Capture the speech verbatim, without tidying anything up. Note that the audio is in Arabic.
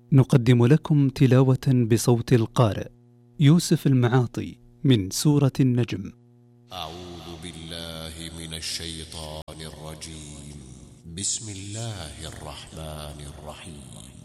نقدم لكم تلاوة بصوت القارئ يوسف المعاطي من سورة النجم. أعوذ بالله من الشيطان الرجيم. بسم الله الرحمن الرحيم.